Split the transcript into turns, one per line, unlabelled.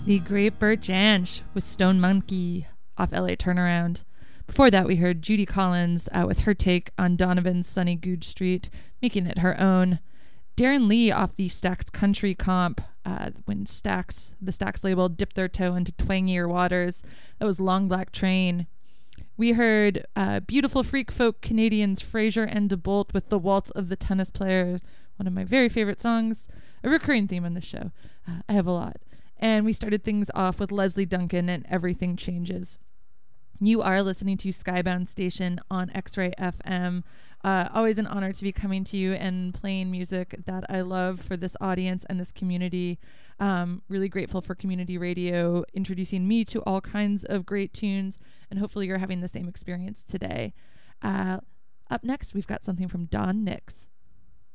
The great Bert Jansch with Stone Monkey off LA Turnaround. Before that, we heard Judy Collins with her take on Donovan's Sunny Goode Street, making it her own. Darren Lee off the Stax Country comp, when the Stax label dipped their toe into twangier waters. That was Long Black Train. We heard beautiful freak folk Canadians Fraser and DeBolt with The Waltz of the Tennis Player, one of my very favorite songs, a recurring theme on this show. I have a lot. And we started things off with Leslie Duncan and Everything Changes. You are listening to Skybound Station on X-Ray FM. Always an honor to be coming to you and playing music that I love for this audience and this community. Really grateful for community radio introducing me to all kinds of great tunes, and hopefully you're having the same experience today. Up next, we've got something from Don Nix.